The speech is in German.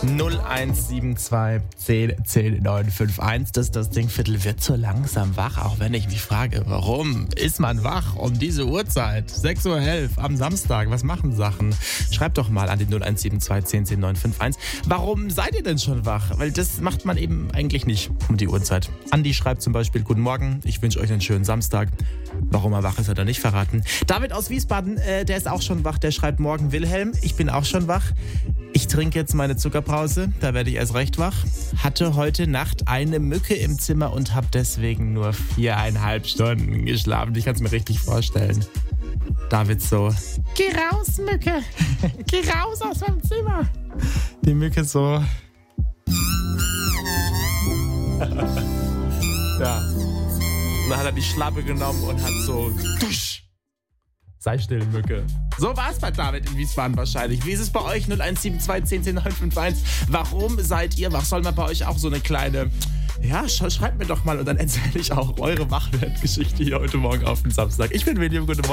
0172 10 10 951. Das Dingviertel wird so langsam wach, auch wenn ich mich frage, warum ist man wach um diese Uhrzeit? 6.11 Uhr am Samstag, was machen Sachen? Schreibt doch mal an die 0172 10 10 951. Warum seid ihr denn schon wach? Weil das macht man eben eigentlich nicht um die Uhrzeit. Andi schreibt zum Beispiel, guten Morgen, ich wünsche euch einen schönen Samstag. Warum er wach ist, hat er nicht verraten. David aus Wiesbaden, der ist auch schon wach, der schreibt, morgen Wilhelm, ich bin auch schon wach. Ich trinke jetzt meine Zuckerbrause, da werde ich erst recht wach. Hatte heute Nacht eine Mücke im Zimmer und habe deswegen nur 4,5 Stunden geschlafen. Ich kann es mir richtig vorstellen. David so, geh raus, Mücke. Geh raus aus meinem Zimmer. Die Mücke so. Ja. Und dann hat er die Schlappe genommen und hat so, dusch. Sei still, Mücke. So war's bei David in Wiesbaden wahrscheinlich. Wie ist es bei euch? 0172 10 10 951. Warum seid ihr wach? Soll man bei euch auch so eine kleine... Ja, schreibt mir doch mal und dann erzähle ich auch eure Wachwertgeschichte hier heute Morgen auf den Samstag. Ich bin William, guten Morgen.